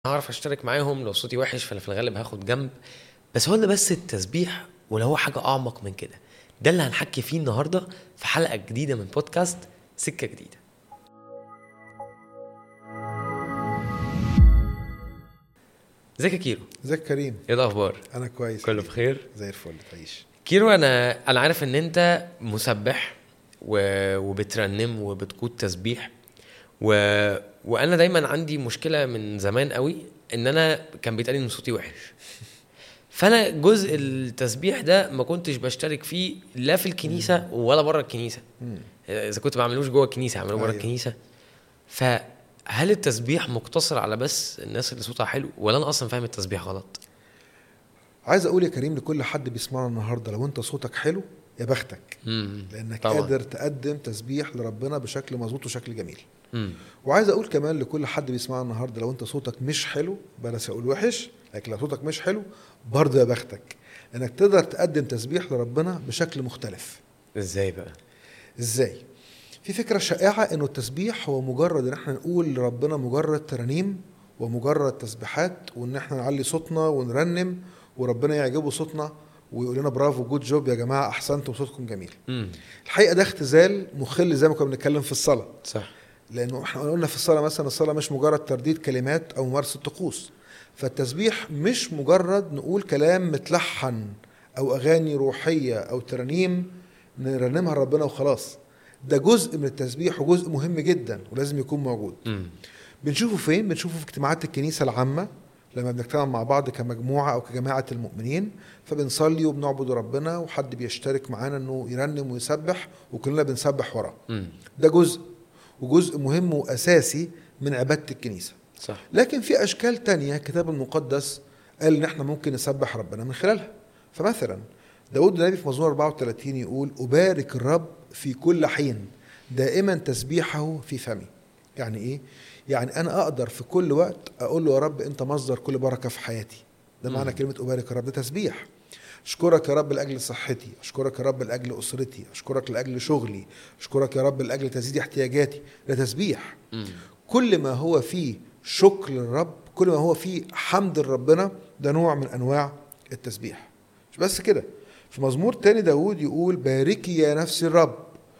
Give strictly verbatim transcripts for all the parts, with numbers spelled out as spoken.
هعرف اشترك معاهم. لو صوتي وحش فانا في الغالب هاخد جنب. بس هو ده بس التسبيح ولا هو حاجة اعمق من كده؟ ده اللي هنحكي فيه النهاردة في حلقة جديدة من بودكاست سكة جديدة. ازيك يا كيرو؟ ازيك كريم؟ ايه الاخبار؟ انا كويس، كله بخير زي الفل. تعيش كيرو. انا انا عارف ان انت مسبح و... وبترنم وبتقود تسبيح و... وانا دايما عندي مشكلة من زمان قوي ان انا كان بيتقال ان صوتي وحش. فانا جزء التسبيح ده ما كنتش بشترك فيه لا في الكنيسة ولا بره الكنيسة. اذا كنت بعملوش جوه الكنيسة اعمله بره أيوه. الكنيسة. فهل التسبيح مقتصر على بس الناس اللي صوتها حلو ولا انا اصلا فاهم التسبيح غلط؟ عايز اقول يا كريم لكل حد بيسمعنا النهارده، لو انت صوتك حلو يا بختك، مم. لانك طبعا. قادر تقدم تسبيح لربنا بشكل مظبوط وشكل جميل. مم. وعايز اقول كمان لكل حد بيسمعنا النهارده، لو انت صوتك مش حلو، بلاش اقول وحش، لكن لو صوتك مش حلو برضه يا بختك، انك تقدر تقدم تسبيح لربنا بشكل مختلف. ازاي بقى؟ ازاي؟ في فكرة شائعة انه التسبيح هو مجرد ان احنا نقول لربنا مجرد ترانيم ومجرد تسبيحات، وان احنا نعلي صوتنا ونرنم وربنا يعجبه صوتنا ويقول لنا برافو جود جوب يا جماعة احسنتم صوتكم جميل. مم. الحقيقة ده اختزال مخل زي ما كنا بنتكلم في الصلاة، صح. لانه احنا قلنا في الصلاة مثلا الصلاة مش مجرد ترديد كلمات او ممارسة طقوس، فالتسبيح مش مجرد نقول كلام متلحن او اغاني روحية او ترانيم نرنمها لربنا وخلاص. ده جزء من التسبيح وجزء مهم جدا ولازم يكون موجود. مم. بنشوفه فين؟ بنشوفه في اجتماعات الكنيسة العامة، لما بنجتمع مع بعض كمجموعة أو كجماعة المؤمنين فبنصلي وبنعبد ربنا وحد بيشترك معانا أنه يرنم ويسبح وكلنا بنسبح وراه. مم. ده جزء وجزء مهم وأساسي من عبادة الكنيسة. صح. لكن في أشكال تانية الكتاب المقدس قال إن احنا ممكن نسبح ربنا من خلالها. فمثلا داود النبي في مزمور أربعة وثلاثين يقول أبارك الرب في كل حين دائما تسبيحه في فمي. يعني إيه؟ يعني أنا أقدر في كل وقت أقول له يا رب أنت مصدر كل بركة في حياتي. ده معنى مم. كلمة أبارك الرب، ده تسبيح. أشكرك يا رب لأجل صحتي، أشكرك يا رب لأجل أسرتي، أشكرك لأجل شغلي، أشكرك يا رب لأجل تسديد احتياجاتي. ده تسبيح. مم. كل ما هو فيه شكر للرب، كل ما هو فيه حمد لربنا، ده نوع من أنواع التسبيح. مش بس كده، في مزمور تاني داود يقول باركي يا نفسي الرب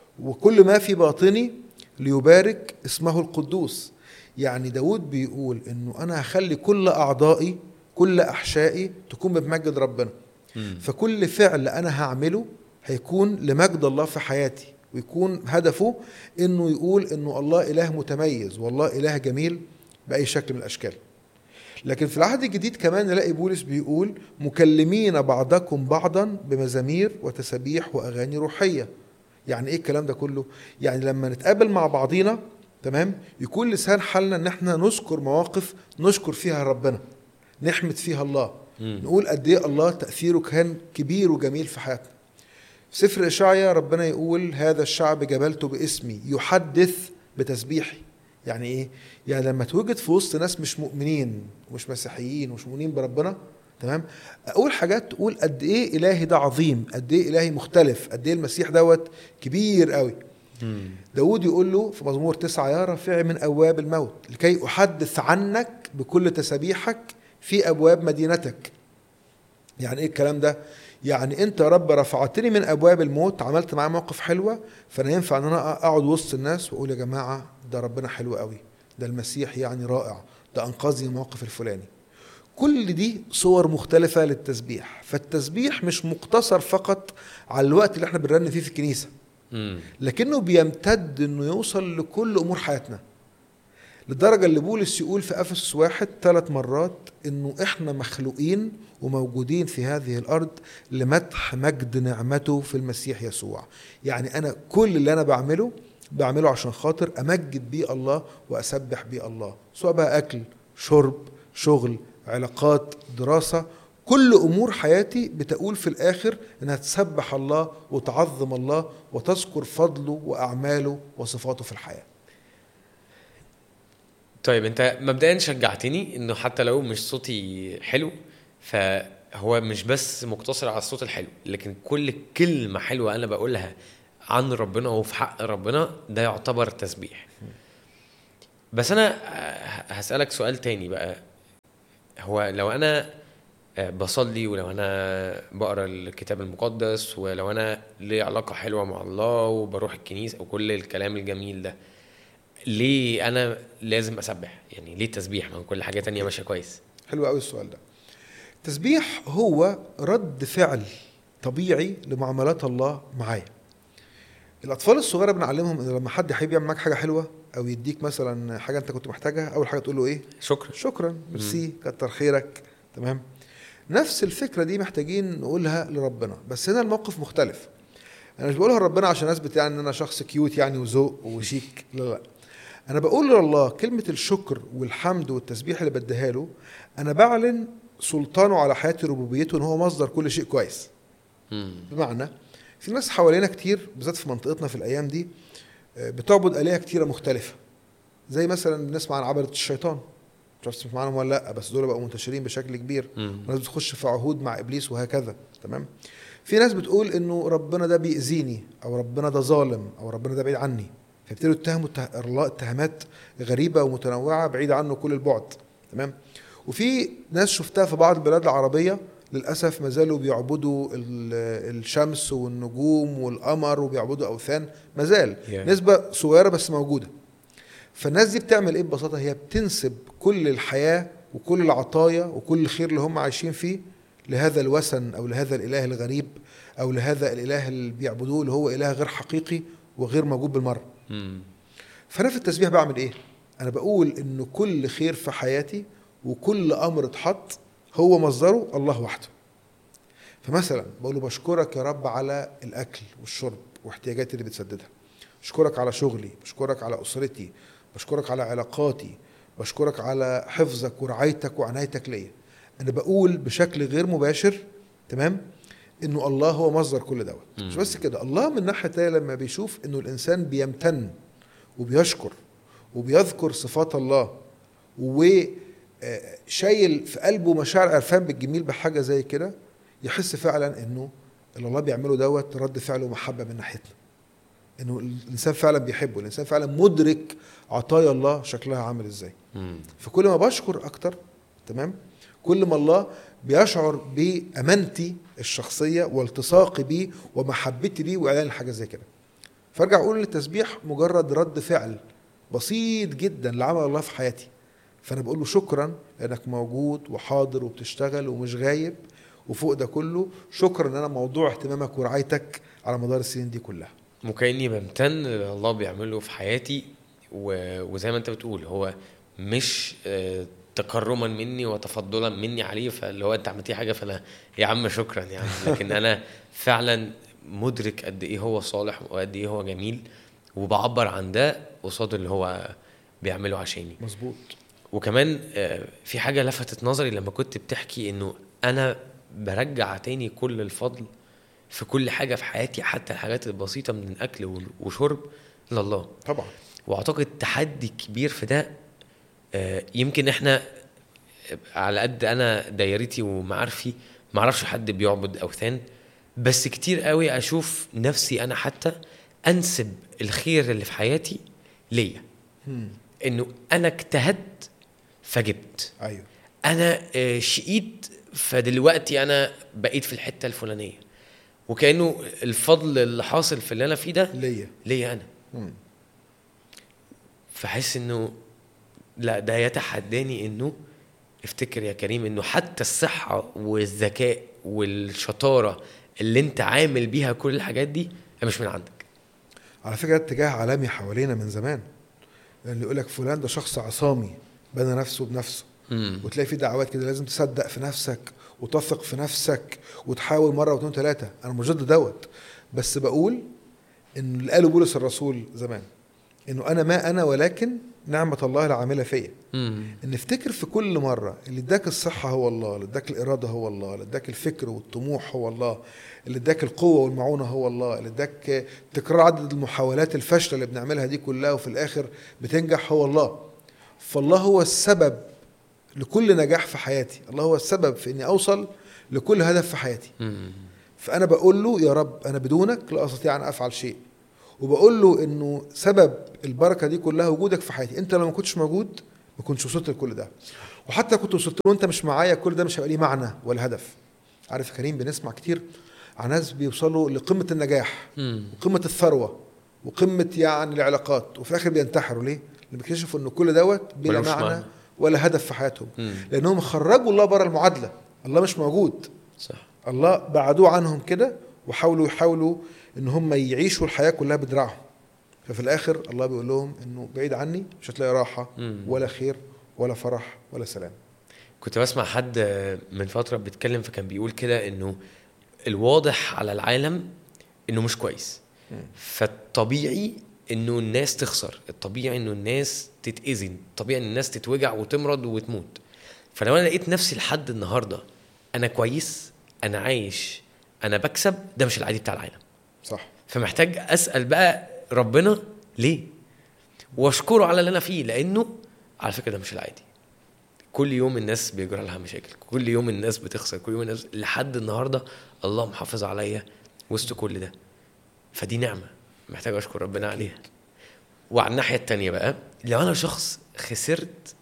وكل ما في باطني ليبارك اسمه القدوس. يعني داود بيقول انه انا هخلي كل اعضائي كل احشائي تكون بتمجد ربنا. مم. فكل فعل انا هعمله هيكون لمجد الله في حياتي، ويكون هدفه انه يقول انه الله اله متميز والله اله جميل باي شكل من الاشكال. لكن في العهد الجديد كمان نلاقي بولس بيقول مكلمين بعضكم بعضا بمزامير وتسابيح واغاني روحيه. يعني ايه الكلام ده كله؟ يعني لما نتقابل مع بعضينا تمام يكون لسان حالنا ان احنا نذكر مواقف نشكر فيها ربنا، نحمد فيها الله، مم. نقول قد ايه الله تأثيره كان كبير وجميل في حياتنا. في سفر إشعيا ربنا يقول هذا الشعب جبلته باسمي يحدث بتسبيحي. يعني ايه؟ يعني لما توجد في وسط ناس مش مؤمنين ومش مسيحيين ومش مؤمنين بربنا تمام، اقول حاجات تقول قد ايه الهي ده عظيم، قد ايه الهي مختلف، قد ايه المسيح دوت كبير قوي. مم. داود يقول له في مزمور تسعة يا رافع من أبواب الموت لكي أحدث عنك بكل تسابيحك في أبواب مدينتك. يعني إيه الكلام ده؟ يعني أنت يا رب رفعتني من أبواب الموت، عملت معايا موقف حلوة، فأنا ينفع أن أنا أقعد وسط الناس وأقول يا جماعة ده ربنا حلو قوي، ده المسيح يعني رائع، ده أنقذني من الموقف الفلاني. كل دي صور مختلفة للتسبيح. فالتسبيح مش مقتصر فقط على الوقت اللي احنا بنرن فيه في الكنيسة، مم. لكنه بيمتد انه يوصل لكل امور حياتنا، لدرجة اللي بولس يقول في افسس واحد ثلاث مرات انه احنا مخلوقين وموجودين في هذه الارض لمدح مجد نعمته في المسيح يسوع. يعني انا كل اللي انا بعمله بعمله عشان خاطر امجد بيه الله واسبح بيه الله، سواء بقى اكل شرب شغل علاقات دراسة، كل أمور حياتي بتقول في الآخر أنها تسبح الله وتعظم الله وتذكر فضله وأعماله وصفاته في الحياة. طيب انت مبدئيا شجعتني انه حتى لو مش صوتي حلو فهو مش بس مقتصر على الصوت الحلو، لكن كل كلمة حلوة انا بقولها عن ربنا وفي حق ربنا ده يعتبر تسبيح. بس انا هسألك سؤال تاني بقى. هو لو انا آه، بصلي، ولو انا بقرا الكتاب المقدس، ولو انا لي علاقه حلوه مع الله وبروح الكنيسه وكل الكلام الجميل ده، ليه انا لازم اسبح؟ يعني ليه التسبيح ما كل حاجه تانية ماشيه كويس؟ حلو قوي السؤال ده. التسبيح هو رد فعل طبيعي لمعاملات الله معايا. الاطفال الصغيره بنعلمهم ان لما حد يحب يعمل معاك حاجه حلوه او يديك مثلا حاجه انت كنت محتاجها، اول حاجه تقول له ايه؟ شكرا. شكرا، ميرسي، كتر خيرك. تمام. نفس الفكره دي محتاجين نقولها لربنا، بس هنا الموقف مختلف. انا مش بقولها لربنا عشان اثبت يعني ان انا شخص كيوت يعني وذوق وشيك، لا لا. انا بقول لله كلمه الشكر والحمد والتسبيح اللي بديها له، انا بعلن سلطانه على حياتي، ربوبيته، ان هو مصدر كل شيء كويس. مم. بمعنى في ناس حوالينا كتير بالذات في منطقتنا في الايام دي آه، بتعبد آلهة كتيرة مختلفة. زي مثلا بنسمع عن عبدة الشيطان، مش عارف تسمع عنهم ولا لا، بس دول بقوا منتشرين بشكل كبير. مم. وناس بتخش في عهود مع ابليس وهكذا. تمام. في ناس بتقول انه ربنا ده بيأذيني، او ربنا ده ظالم، او ربنا ده بعيد عني، فيبتدوا يتهموا الته- الله اتهامات غريبة ومتنوعة بعيدة عنه كل البعد. تمام. وفي ناس شفتها في بعض البلاد العربية للأسف ما زالوا بيعبدوا ال- الشمس والنجوم والقمر وبيعبدوا أوثان، ما زال Yeah. نسبة صغيرة بس موجودة. فالناس دي بتعمل ايه ببساطة؟ هي بتنسب كل الحياة وكل العطايا وكل الخير اللي هم عايشين فيه لهذا الوثن او لهذا الاله الغريب او لهذا الاله اللي بيعبدوه اللي هو اله غير حقيقي وغير موجود بالمرة. مم. فانا في التسبيح بعمل ايه؟ انا بقول ان كل خير في حياتي وكل امر اتحط هو مصدره الله وحده. فمثلا بقول له بشكرك يا رب على الاكل والشرب واحتياجاتي اللي بتسددها، بشكرك على شغلي، بشكرك على اسرتي، بشكرك على علاقاتي، بشكرك على حفظك ورعايتك وعنايتك ليا. انا بقول بشكل غير مباشر، تمام، انه الله هو مصدر كل دوت. مش بس كده، الله من ناحيه تانية لما بيشوف انه الانسان بيمتن وبيشكر وبيذكر صفات الله وشايل في قلبه مشاعر عرفان بالجميل بحاجه زي كده، يحس فعلا انه اللي الله بيعمله دوت رد فعله محبه من ناحيتنا، انه الانسان فعلا بيحبه، الانسان فعلا مدرك عطايا الله شكلها عامل ازاي. مم. فكل ما بشكر اكتر، تمام، كل ما الله بيشعر بامانتي الشخصيه والتصاقي بيه ومحبتي ليه واعلان حاجه زي كده. فارجع اقول التسبيح مجرد رد فعل بسيط جدا لعمل الله في حياتي. فانا بقول له شكرا لانك موجود وحاضر وبتشتغل ومش غايب، وفوق ده كله شكرا ان انا موضوع اهتمامك ورعايتك على مدار السنين دي كلها. وكأني بمتن الله بيعمله في حياتي، و... وزي ما انت بتقول هو مش آه، تكرما مني وتفضلا مني عليه، فاللي هو انت عملتي حاجه فانا يا عم شكرا يعني، لكن انا فعلا مدرك قد ايه هو صالح وقد ايه هو جميل، وبعبر عن ده قصاد اللي هو بيعمله عشاني. مظبوط. وكمان آه، في حاجه لفتت نظري لما كنت بتحكي انه انا برجع تاني كل الفضل في كل حاجه في حياتي، حتى الحاجات البسيطه من الاكل وشرب، لله طبعا. واعتقد تحدي كبير في ده. آه، يمكن احنا على قد انا دايرتي ومعارفي ما اعرفش حد بيعبد اوثان، بس كتير قوي اشوف نفسي انا حتى انسب الخير اللي في حياتي ليا، مم. انه انا اجتهدت فجبت، ايوه، انا آه، شقيت فدلوقتي انا بقيت في الحته الفلانيه، وكانه الفضل اللي حاصل في اللي انا فيه ده ليا ليا انا. مم. فحس انه لا، ده يتحداني انه افتكر يا كريم انه حتى الصحة والذكاء والشطارة اللي انت عامل بيها كل الحاجات دي مش من عندك. على فكره اتجاه عالمي حوالينا من زمان، اللي يقول لك فلان ده شخص عصامي بنى نفسه بنفسه. مم. وتلاقي في دعوات كده لازم تصدق في نفسك وتثق في نفسك وتحاول مره واثنين ثلاثه. انا مش ضد دوت، بس بقول ان اللي قاله بولس الرسول زمان انه انا ما انا ولكن نعمه الله العامله فيا. مم. ان افتكر في كل مره اللي اداك الصحه هو الله، اللي اداك الاراده هو الله، اللي اداك الفكر والطموح هو الله، اللي اداك القوه والمعونه هو الله، اللي اداك تكرار عدد المحاولات الفاشله اللي بنعملها دي كلها وفي الاخر بتنجح هو الله. فالله هو السبب لكل نجاح في حياتي، الله هو السبب في اني اوصل لكل هدف في حياتي. مم. فانا بقول له يا رب انا بدونك لا استطيع ان افعل شيء، وبقول له انه سبب البركه دي كلها وجودك في حياتي، انت لو ما كنتش موجود ما كنتش وصلت لكل ده. وحتى كنت وصلت له انت مش معايا كل ده مش هيبقى ليه معنى ولا هدف. عارف يا كريم بنسمع كتير عن ناس بيوصلوا لقمه النجاح مم. وقمه الثروه وقمه يعني العلاقات وفي الاخر بينتحروا. ليه؟ لان بيكتشفوا ان كل دوت بلا ملوش معنى, معنى. ولا هدف في حياتهم. مم. لانهم خرجوا الله بره المعادله. الله مش موجود. صح. الله بعدوه عنهم كده وحاولوا يحاولوا ان هم يعيشوا الحياه كلها بدراعهم. ففي الاخر الله بيقول لهم انه بعيد عني مش هتلاقي راحه مم. ولا خير ولا فرح ولا سلام. كنت بسمع حد من فترة بيتكلم فكان بيقول كده انه الواضح على العالم انه مش كويس، فالطبيعي انه الناس تخسر، الطبيعي انه الناس تتأذن، الطبيعي ان الناس تتوجع وتمرض وتموت. فلو انا لقيت نفسي لحد النهاردة انا كويس، انا عايش، انا بكسب، ده مش العادي بتاع العالم. صح. فمحتاج اسأل بقى ربنا ليه، واشكره على اللي انا فيه، لانه على فكرة ده مش العادي. كل يوم الناس بيجرى لها مشاكل، كل يوم الناس بتخسر، كل يوم الناس لحد النهاردة الله محافظ عليا وسط كل ده. فدي نعمة محتاج أشكر ربنا عليها. وعلى الناحية التانية بقى لو أنا شخص خسرت،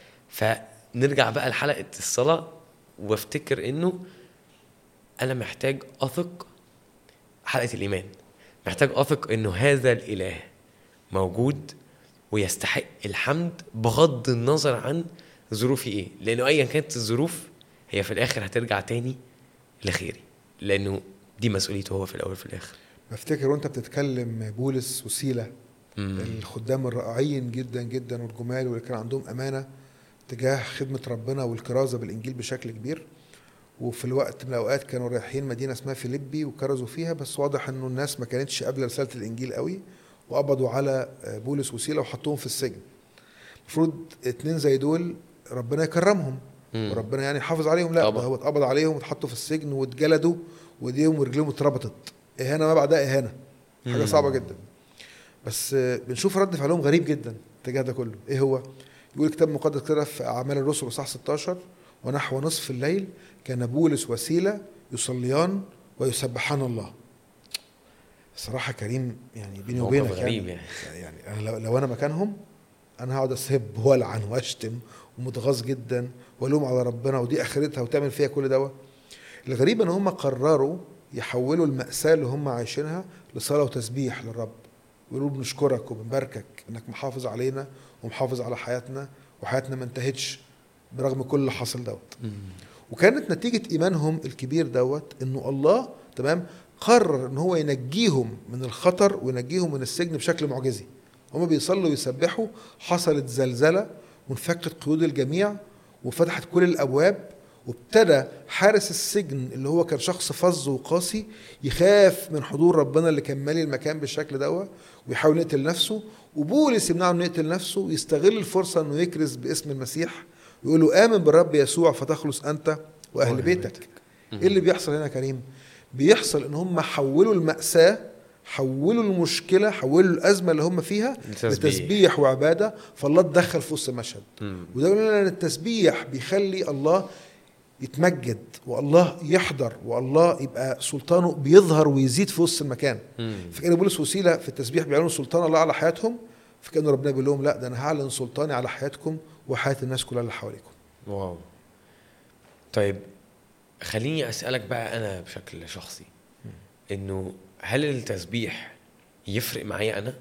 فنرجع بقى لحلقة الصلاة وافتكر إنه أنا محتاج أثق، حلقة الإيمان، محتاج أثق إنه هذا الإله موجود ويستحق الحمد بغض النظر عن ظروفي إيه، لأنه أيا كانت الظروف هي في الآخر هترجع تاني لخيري، لأنه دي مسؤوليته هو في الأول في الآخر. بفتكر وانت بتتكلم بولس وسيلة، مم. الخدام الرائعين جدا جدا والجمال واللي كان عندهم أمانة تجاه خدمة ربنا والكرازة بالإنجيل بشكل كبير. وفي الوقت من الأوقات كانوا رايحين مدينة اسمها فيليبي وكرزوا فيها، بس واضح أنه الناس ما كانتش قبل رسالة الإنجيل قوي، وقبضوا على بولس وسيلة وحطوهم في السجن. المفروض اتنين زي دول ربنا يكرمهم مم. وربنا يعني حافظ عليهم، لا هو اتقبض عليهم واتحطوا في السجن واتجلدوا وايديهم ورجليهم اتربطت. اهانه ما بعدها اهانه، حاجه مم. صعبه جدا. بس بنشوف رد فعلهم غريب جدا تجاه ده كله. ايه هو؟ يقول الكتاب المقدس كده في اعمال الرسل اصحاح ستاشر: ونحو نصف الليل كان بولس وسيلة يصليان ويسبحان الله. صراحه كريم يعني بيني وبينك غريب يعني, يعني أنا لو, لو انا مكانهم انا هقعد اسب والعن واشتم ومتغاظ جدا والوم على ربنا، ودي اخرتها وتعمل فيها كل دوا. الغريب ان هم قرروا يحولوا المأساة اللي هم عايشينها لصلاة وتسبيح للرب، ويقولوا بنشكرك وبنباركك انك محافظ علينا ومحافظ على حياتنا وحياتنا ما انتهتش برغم كل اللي حصل دوت. وكانت نتيجة ايمانهم الكبير دوت انه الله تمام قرر ان هو ينجيهم من الخطر وينجيهم من السجن بشكل معجزي. هم بيصلوا ويسبحوا، حصلت زلزلة وانفكت قيود الجميع وفتحت كل الابواب، وابتدى حارس السجن اللي هو كان شخص فظ وقاسي يخاف من حضور ربنا اللي كان مالي المكان بالشكل دوت ويحاول يقتل نفسه، وبولس يمنعه انه يقتل نفسه ويستغل الفرصة انه يكرز باسم المسيح ويقول له آمن بالرب يسوع فتخلص انت واهل بيتك. ايه اللي بيحصل هنا كريم؟ بيحصل ان هم حولوا المأساة، حولوا المشكلة، حولوا الأزمة اللي هم فيها لتسبيح وعبادة، فالله تدخل في وسط المشهد. وده يقول لنا ان التسبيح بيخلي الله يتمجد والله يحضر والله يبقى سلطانه بيظهر ويزيد في وسط المكان. فكان بولس وسيلة في التسبيح بيعلنوا سلطان الله على حياتهم، فكان ربنا بيقول لهم لا ده انا هعلن سلطاني على حياتكم وحياة الناس كلها اللي حواليكم. واو. طيب خليني أسألك بقى أنا بشكل شخصي، إنه هل التسبيح يفرق معايا أنا؟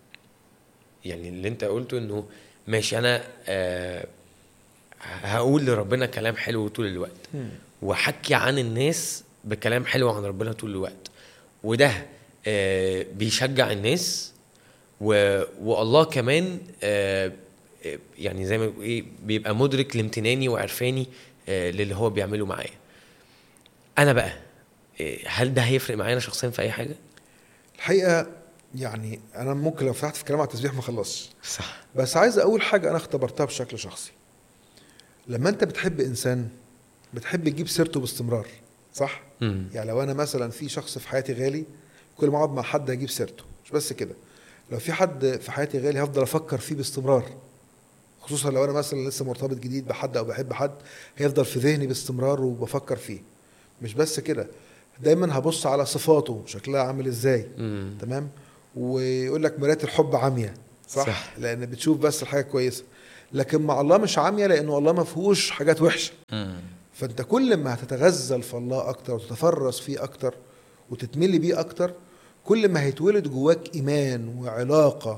يعني اللي أنت قلته إنه ماشي أنا آه هقول لربنا كلام حلو طول الوقت وحكي عن الناس بكلام حلو عن ربنا طول الوقت، وده آه بيشجع الناس، والله كمان آه يعني زي ما ايه بيبقى مدرك لامتناني وعرفاني آه للي هو بيعمله معايا. انا بقى هل ده هيفرق معايا انا شخصيا في اي حاجه؟ الحقيقه يعني انا ممكن لو فتحت في كلام على التسبيح ما خلصش، صح، بس عايز اقول حاجه انا اختبرتها بشكل شخصي. لما انت بتحب انسان بتحب تجيب سيرته باستمرار، صح؟ مم. يعني لو انا مثلا في شخص في حياتي غالي كل ما اقعد مع حد اجيب سيرته، مش بس كده، لو في حد في حياتي غالي هفضل افكر فيه باستمرار، خصوصا لو انا مثلا لسه مرتبط جديد بحد او بحب حد هيفضل في ذهني باستمرار وبفكر فيه. مش بس كده، دايما هبص على صفاته شكلها عامل ازاي. مم. تمام. ويقول لك مراية الحب عمياء، صح؟, صح لان بتشوف بس الحاجه كويسه، لكن مع الله مش عامية، لأنه الله ما فيهوش حاجات وحشة. مم. فأنت كل ما هتتغزل في الله أكتر وتتفرس فيه أكتر وتتملي بيه أكتر، كل ما هيتولد جواك إيمان وعلاقة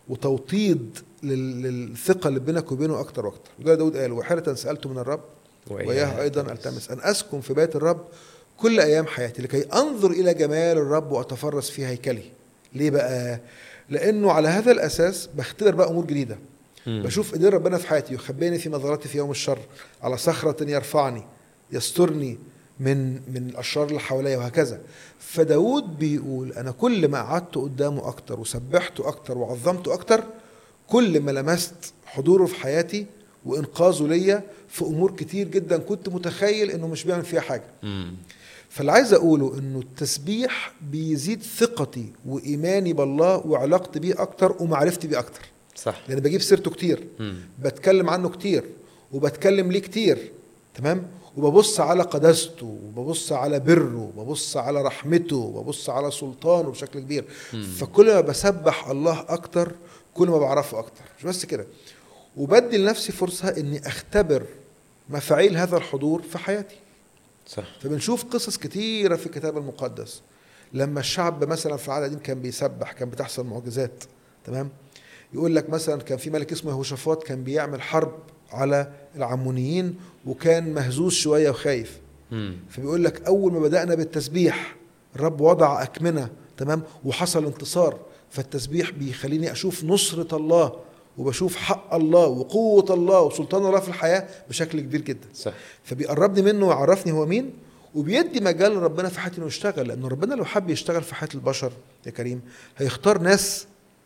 وتوطيد لل- للثقة اللي بينك وبينه أكتر وأكتر. وده داود قال: وحيرة سألت من الرب وإياه أيضا ألتمس أن أسكن في بيت الرب كل أيام حياتي لكي أنظر إلى جمال الرب وأتفرس في هيكله. ليه بقى؟ لأنه على هذا الأساس بختبر بقى أمور جديدة. مم. بشوف إيدين ربنا في حياتي، يخبئني في مظلتي في يوم الشر، على صخرة يرفعني، يسترني من من الأشرار اللي حواليا، وهكذا. فداود بيقول: أنا كل ما قعدت قدامه أكتر وسبحته أكتر وعظمته أكتر، كل ما لمست حضوره في حياتي وإنقاذه ليا في أمور كتير جدا كنت متخيل إنه مش بيعمل فيها حاجة. مم. فاللي عايز أقوله إنه التسبيح بيزيد ثقتي وإيماني بالله وعلاقتي بيه أكتر ومعرفتي بيه أكتر، صح. لأن بجيب سيرته كتير، مم. بتكلم عنه كتير، وبتكلم ليه كتير، تمام، وببص على قداسته، وببص على بره، وببص على رحمته، وببص على سلطانه بشكل كبير. مم. فكل ما بسبح الله أكتر كل ما بعرفه أكتر. مش بس كده، وبدي لنفسي فرصة إني أختبر مفاعيل هذا الحضور في حياتي. صح. فبنشوف قصص كتيرة في الكتاب المقدس لما الشعب مثلا في العهد القديم كان بيسبح، كان بتحصل معجزات، تمام. يقول لك مثلا كان في ملك اسمه يهوشافاط كان بيعمل حرب على العمونيين وكان مهزوز شوية وخايف. مم. فبيقول لك أول ما بدأنا بالتسبيح الرب وضع أكمنة، تمام، وحصل انتصار. فالتسبيح بيخليني أشوف نصرة الله، وبشوف حق الله وقوة الله وسلطان الله في الحياة بشكل كبير جدا. صح. فبيقربني منه ويعرفني هو مين، وبيدي مجال ربنا في حياتي انه يشتغل. لأنه ربنا لو حب يشتغل في حياة البشر يا كريم هيختار ناس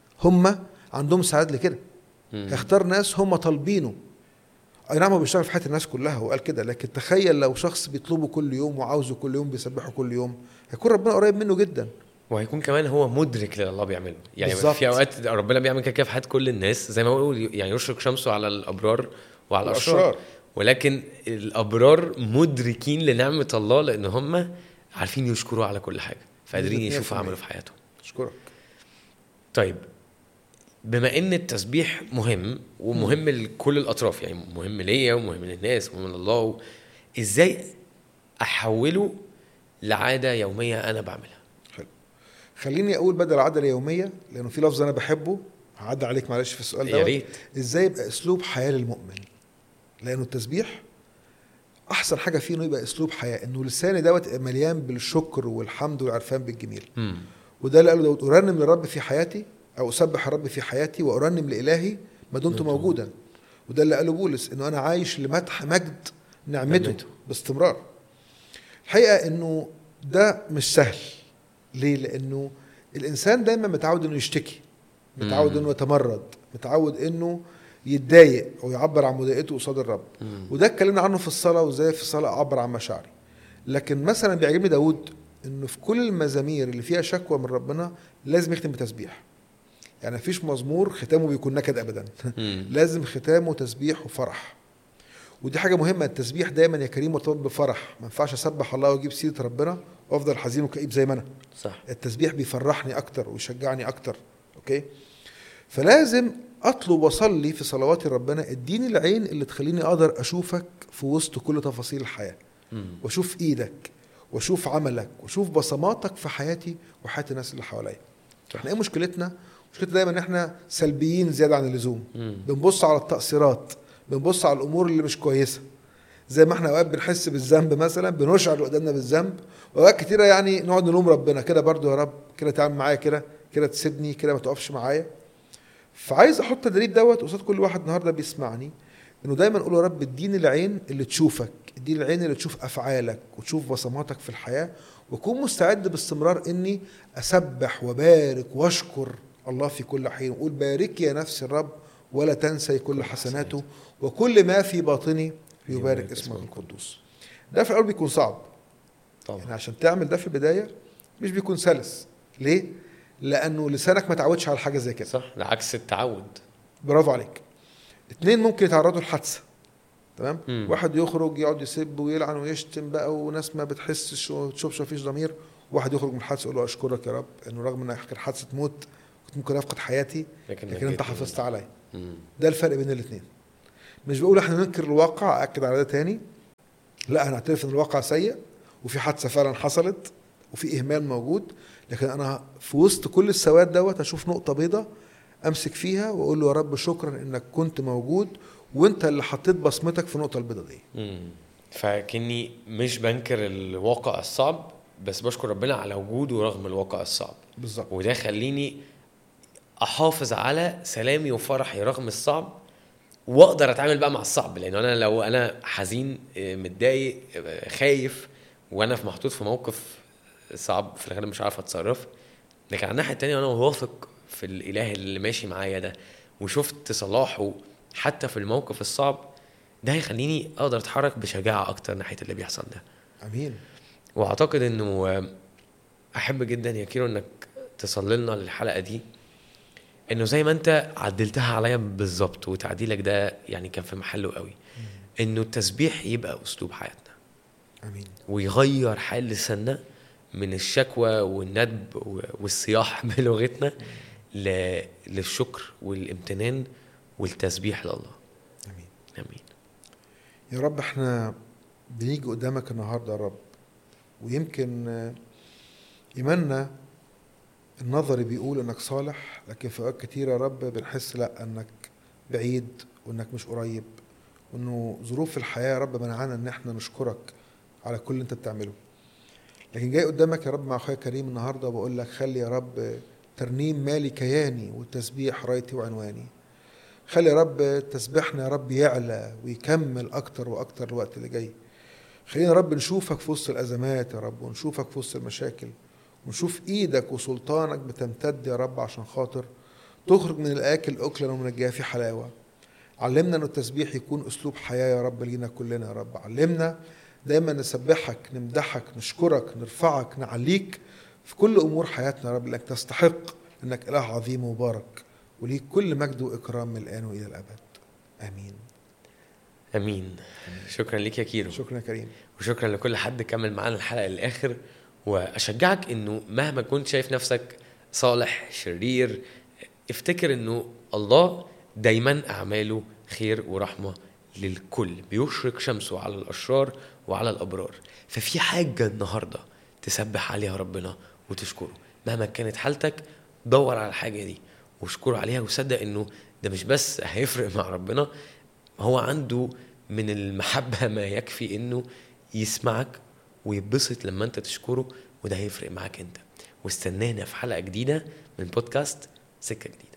هم عندهم سعادة لكده، مم. هيختار ناس هم طالبينه. اي نعم هو بيشتغل في حياة الناس كلها وقال كده، لكن تخيل لو شخص بيطلبه كل يوم وعاوزه كل يوم بيسبحه كل يوم، هيكون ربنا قريب منه جدا. وهيكون كمان هو مدرك للي الله بيعمله. يعني بالظبط. في اوقات ربنا بيعمل كده في حياه كل الناس، زي ما هو بيقول يعني يشرق شمسه على الابرار وعلى الاشرار، الأشرار. ولكن الابرار مدركين لنعمه الله لان هم عارفين يشكروا على كل حاجه، فقادرين مية في يشوفوا المية. عمله في حياتهم. أشكرك. طيب، بما ان التسبيح مهم ومهم لكل الاطراف، يعني مهم ليا ومهم للناس ومهم لله، ازاي احوله لعاده يوميه انا بعملها؟ حلو. خليني أقول بدل العادة اليومية، لأنه في لفظ أنا بحبه هعدي عليك معلش في السؤال ده. يا ريت. إزاي يبقى أسلوب حياة للمؤمن؟ لأنه التسبيح أحسن حاجة فيه إنه يبقى أسلوب حياة، إنه لساني دوت مليان بالشكر والحمد والعرفان بالجميل. مم. وده اللي قاله داود: أرنم للرب في حياتي، أو أسبح الرب في حياتي وأرنم لإلهي ما دمت موجودا. وده اللي قاله بولس: إنه أنا عايش لمدح مجد نعمته نعمته. باستمرار. الحقيقة إنه ده مش سهل. ليه؟ لأنه الإنسان دايما متعود إنه يشتكي، متعود مم. إنه يتمرد، متعود إنه يتضايق أو يعبر عن مضايقته قصاد الرب. مم. وده اتكلمنا عنه في الصلاة، وإزاي في الصلاة أعبر عن مشاعري. لكن مثلا بيعجبني داود إنه في كل المزامير اللي فيها شكوى من ربنا لازم يختم بتسبيح. يعني مفيش مزمور ختامه بيكون نكد أبدا. مم. لازم ختامه تسبيح وفرح. ودي حاجة مهمة. التسبيح دايما يا كريم مرتبط بفرح. ما ينفعش أسبح الله وأجيب سيرة ربنا وأفضل حزين وكئيب زي ما أنا. صح. التسبيح بيفرحني أكتر ويشجعني أكتر. أوكي؟ فلازم أطلب وصلي في صلواتي ربنا: اديني العين اللي تخليني أقدر أشوفك في وسط كل تفاصيل الحياة، مم. وأشوف إيدك وأشوف عملك وأشوف بصماتك في حياتي وحياة الناس اللي حواليا. احنا ايه مشكلتنا؟ مشكلتنا دايما ان احنا سلبيين زيادة عن اللزوم. مم. بنبص على التقصيرات، بنبص على الامور اللي مش كويسة. زي ما احنا اوقات بنحس بالذنب مثلا بنشعر اللي قدامنا بالذنب، واوقات كتيرة يعني نقعد نلوم ربنا: كده برضو يا رب، كده تعمل معايا كده، كده تسيبني، كده ما تقفش معايا. فعايز احط تدريب دوت قصاد كل واحد النهارده بيسمعني، انه دايما اقول: يا رب اديني العين اللي تشوفك، اديني العين اللي تشوف افعالك وتشوف بصماتك في الحياة، وكون مستعد باستمرار اني اسبح وبارك واشكر الله في كل حين، وقول: بارك يا نفس الرب ولا تنسي كل حسناته وكل ما في باطني يبارك اسمك القدوس. ده في الاول بيكون صعب طبعا. يعني عشان تعمل ده في البداية مش بيكون سلس. ليه؟ لانه لسانك ما تعودش على حاجة زي كده. صح، العكس التعود. برافو عليك. اتنين ممكن يتعرضوا لحادثة، تمام؟ مم. واحد يخرج يقعد يسب ويلعن ويشتم بقى، وناس ما بتحسش وتشوفش مفيش ضمير. واحد يخرج من الحادثة يقول له: اشكرك يا رب انه رغم ان كانت حادثة موت كنت ممكن افقد حياتي، لكن, لكن انت حافظت عليا. مم. ده الفرق بين الاثنين. مش بقول احنا ننكر الواقع، اكد على ده تاني، لا انا اعترف ان الواقع سيء وفي حادثه فعلا حصلت وفي اهمال موجود، لكن انا في وسط كل السواد دوت اشوف نقطه بيضاء امسك فيها واقول له يا رب شكرا انك كنت موجود وانت اللي حطيت بصمتك في النقطه البيضاء دي. امم فكني مش بنكر الواقع الصعب، بس بشكر ربنا على وجوده رغم الواقع الصعب. بالظبط. وده خليني احافظ على سلامي وفرحي رغم الصعب، واقدر اتعامل بقى مع الصعب. لان انا لو انا حزين متضايق خايف وانا في محطوط في موقف صعب، في الغالب مش عارف اتصرف. لكن على الناحيه التانية انا واثق في الاله اللي ماشي معايا ده وشفت صلاحه حتى في الموقف الصعب ده، هيخليني اقدر اتحرك بشجاعه اكتر ناحيه اللي بيحصل ده. امين. واعتقد انه احب جدا يا كيرو انك تصلي لنا للحلقه دي، انه زي ما انت عدلتها عليا بالظبط، وتعديلك ده يعني كان في محله قوي، انه التسبيح يبقى اسلوب حياتنا. امين. ويغير حال لساننا من الشكوى والندب والصياح بلغتنا للشكر والامتنان والتسبيح لله. امين. امين. يا رب احنا بنيجي قدامك النهارده يا رب، ويمكن ايماننا النظري بيقول انك صالح، لكن في اوقات كتير يا رب بنحس لا انك بعيد وانك مش قريب، وانه ظروف الحياه يا رب منعانا ان احنا نشكرك على كل اللي انت بتعمله. لكن جاي قدامك يا رب مع اخويا كريم النهارده وبقول لك خلي يا رب ترنيم مالي كياني والتسبيح رايتي وعنواني. خلي يا رب تسبيحنا يا رب يعلى ويكمل اكتر واكتر الوقت اللي جاي. خلينا يا رب نشوفك في وسط الازمات يا رب، ونشوفك في وسط المشاكل، ونشوف ايدك وسلطانك بتمتد يا رب عشان خاطر تخرج من الاكل اكلا ومن الجافي حلاوه. علمنا ان التسبيح يكون اسلوب حياه يا رب لينا كلنا يا رب. علمنا دايما نسبحك، نمدحك، نشكرك، نرفعك، نعليك في كل امور حياتنا يا رب، لانك تستحق، انك اله عظيم ومبارك وليك كل مجد واكرام من الان والى الابد. امين. امين. شكرا ليك يا كيرو. شكرا يا كريم. وشكرا لكل حد كمل معانا الحلقه للاخر. واشجعك انه مهما كنت شايف نفسك صالح شرير، افتكر انه الله دايما اعماله خير ورحمه للكل، بيشرق شمسه على الاشرار وعلى الابرار. ففي حاجه النهارده تسبح عليها ربنا وتشكره مهما كانت حالتك. دور على الحاجه دي واشكره عليها، وصدق انه ده مش بس هيفرق مع ربنا، هو عنده من المحبه ما يكفي انه يسمعك ويبسط لما انت تشكره، وده هيفرق معاك انت. واستنانا في حلقه جديده من بودكاست سكه جديده.